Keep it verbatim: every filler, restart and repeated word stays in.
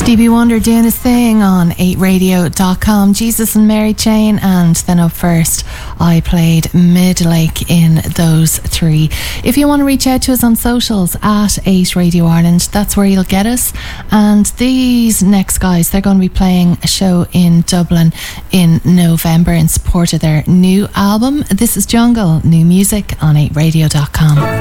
Stevie Wonder doing his thing on eight radio dot com. Jesus and Mary Chain, and then up first I played Midlake in those three. If you want to reach out to us on socials at eight Radio Ireland, that's where you'll get us. And these next guys, they're going to be playing a show in Dublin in November in support of their new album. This is Jungle, new music on eight radio dot com.